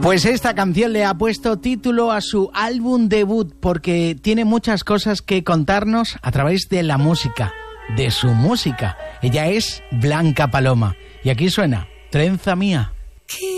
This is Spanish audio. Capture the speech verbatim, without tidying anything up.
Pues esta canción le ha puesto título a su álbum debut porque tiene muchas cosas que contarnos a través de la música, de su música. Ella es Blanca Paloma y aquí suena Trenza Mía.